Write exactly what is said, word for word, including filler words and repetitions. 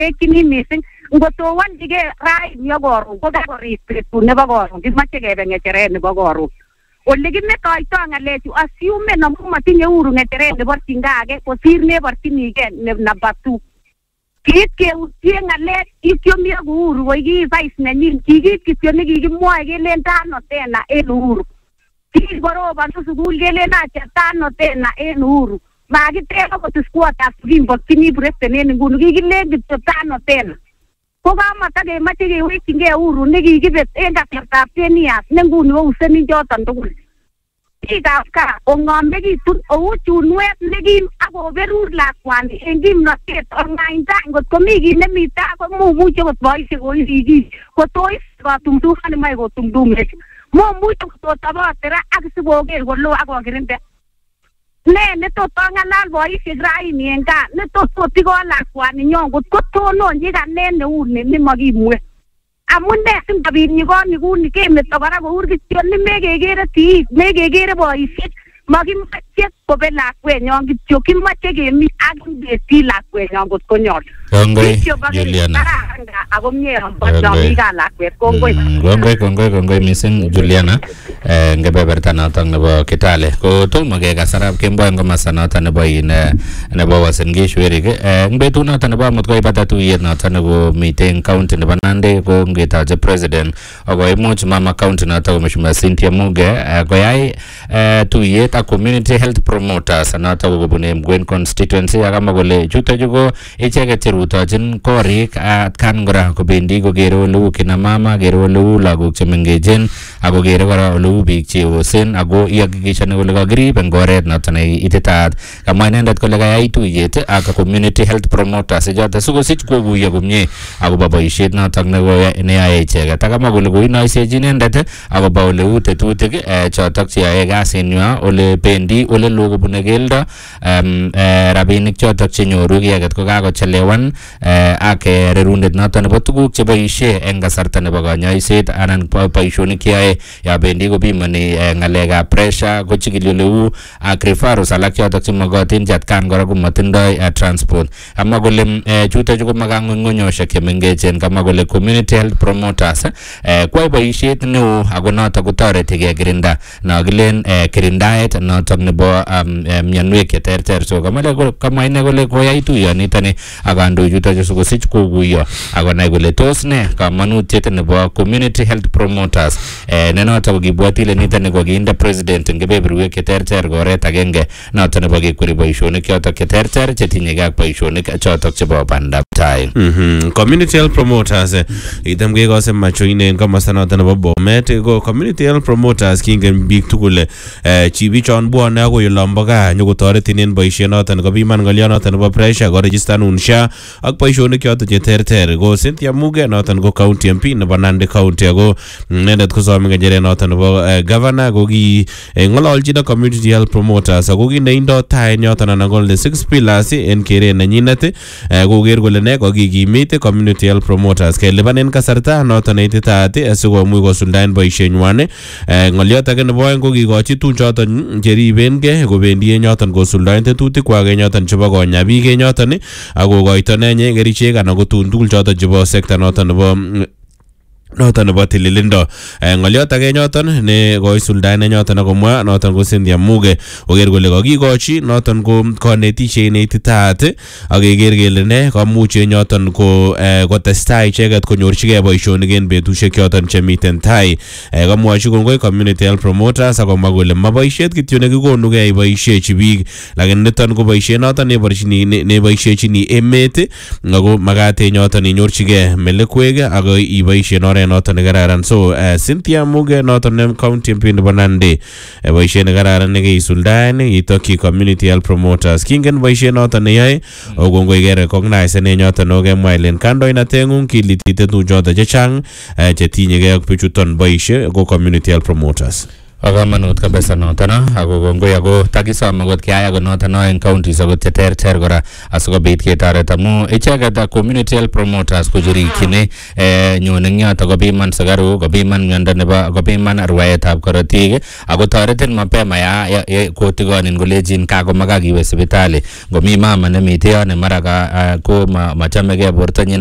tekini missing ngoto wan dige rai nyogoru ko ga gori tu ne bagoru gimache gebe ngechere ne bagoru olle gimme kaito ngalechu assume na matinye uru ngechere ne bortingage ko sirne bortinige ne nabatu kit ke utie ngale ikyo mi uru wo gi vice ne nin kigi kityo ne gi mo ge len tano tena e uru kigi goro ba su sugul ge le na tano tena e uru magi tena ko squat afrin bortini brete ne ngunu gi le gityo tano tena ko ga mata ge mati ge wiki ge uru ne gi gibet e ga ta tenia ne ngunu wo useni jotan to Ika ka ongombe gi tun o chunwet legi ago berur la kwani engim no ket online tango komigi ne mita ko mu mu jo boy se go igi ko toy ga tum tu han mai go tum dum me mo mu to to taba tera agse go ge go lo ago gerente ne ne to to ngalal boy se grai ni enga ne to to ti go la kwani nyongo ko to no ni ga ne ne u ne ni magi mu amunde sim tabin ni gon ni gun ni ke me tabara go urgi tion ni mege gere ti mege gere boy fit magi machet ko bela kwe nyong gi choki mache ge mi agi de ti la kwe nyong go ko nyot Kongoi Juliana ago mie ambato mi ga la kwe kongoi kongoi kongoi kongoi missing Juliana eh ngebe bertana tang nebo Kitale ko to mage ga sarab kembo ngoma sanata nebo ine nebo wasengi shweri ge ngbetu na tan nebo mot ko ibata tu yet na tan nebo meeting county nebo Nande ko ngeta je president ogo imuch mama county na tawo mishima Cynthia Muge ko yai tu yet a community health promoters na tawo bune Mgwen constituency agama gole chuto jugo ichege rutojin korik at kan gora ko bendi ko gero lu kina mama gero lu lagu chemengejen ago gero gora lu big che osen ago iagikishan ko lega grip en goret na tanai itetat kama nendat ko lega ai tu yet aka community health promoters jata sugo sich ko gu yagumye ago baboishet na tang nego ne ai chega takama go lu ina sejin nendat ago bawle ute tutek e chotak chi ai ga senwa ole bendi ole logo bunegelda em rabinik chotak chi nyoru yagat ko ga go chelewan ake rerundet noton nebo tuguk cheboishe eng kasarta nebo kanyoiset anan boishonik kiyae ya bendi kopimani ngalekab pressure kochikili oleu ak referrals alak chotok chemokotin chatkan kora komotindoi transport kama kole chutochu ko makang'ung'unyoshek chemengechen kama kole community health promoters kwai boishet neo ako notok kotoreti kekirinda nokilen kirindaet notok nebo mionwek cheterter so kama ine kole koyai tuyonitoni akando chuto chu sikosich kokuyo akonai kole tos ne kamanutiet nebo community health promoters eh ne noto kokibwati le nitoni kokinde president eng kebeberwek cheterter koret agenge noto nebo kekweri boishonik chotok cheterter chetinye ak boishonik chotok chebo bandab tai. Mhm community health promoters itam kekose macho inen komosta noto nebo Bomet ko community health promoters kingen biik tugul eh chibichon bwone akoi olombo gaa nyokotoretin en boishet noto kobiman ngolyo noto nebo pressure ko register sha ak boishonik choto cheterter ko Cynthia Muge noton ko county M P nebo Nandi county ako nendet ko some ngejere noton nebo governor ko ki ngololchino community health promoters ako ki neindo tai noton anan ko six pillars en keret nenyinet koker kole ne kokikimit community health promoters kelipanen kasarta noton neititaat asikomuch kosuldaen boishenywan ngoliot age nebo oeng ko kikochi tun choton cheribengei kobendi noton kosuldaen tetutik kwak noton chebo konya biik noton ako koito nenye kerichek anan ko tun tugul choton chebo sekta noton nebo noton nebo tililindo ngoliot age nyoton ne koisuldaen nyoton akomwa noton ko Cynthia Muge oker kole kokikochi noton ko konetishet neititaat ak keker kele ne komuche nyoton ko kotestai icheket konyorchigei boishonik en betushek choton chemiten tai komwochi kongoi community health promoters akomwa kole maboishet kityo nekikonugei boishechi biik lakini niton ko boishet noton neborchini neboishechini emet ako makat nyoton inyorchigei melekwek ako iboishen oret noton nekararan so uh, Cynthia Muge noton nem county M P nebo Nandi uh, boishet nekararan nekeisuldaen itokyi community health promoters kingen boishet noton neyoe okongoi ke recognize ne nyoton okemwa ilen kandoinatengung kilitite tu choton chechang uh, chetinyegei ak bichuton boishe ko community health promoters. Akamanut kabisa noton ako kongoi ako takisom akot keyai akot noton en counties akot cheterter kora asikobit ketoret amu icheket community health promoters kochurikyini nyone eng yoto kopiman sukaruk, kopiman miondo nebo kopiman rwaetab korotik ako toretin mapema ya kotikonin kolejin kakomakak iwe sipitali ngomi mama nemite yon mara ko machamegei bortonyin